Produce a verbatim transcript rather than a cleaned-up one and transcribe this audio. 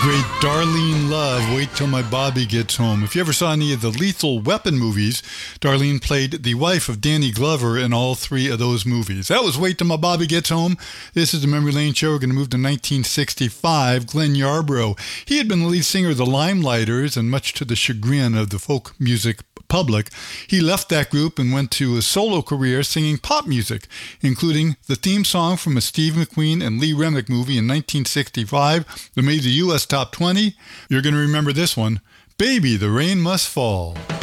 Great Darlene Love, Wait Till My Bobby Gets Home. If you ever saw any of the Lethal Weapon movies, Darlene played the wife of Danny Glover in all three of those movies. That was Wait Till My Bobby Gets Home. This is the Memory Lane Show. We're going to move to nineteen sixty-five. Glenn Yarbrough. He had been the lead singer of the Limelighters, and much to the chagrin of the folk music public, he left that group and went to a solo career singing pop music, including the theme song from a Steve McQueen and Lee Remick movie in nineteen sixty-five that made the U S Top twenty. You're going to remember this one, Baby, the Rain Must Fall.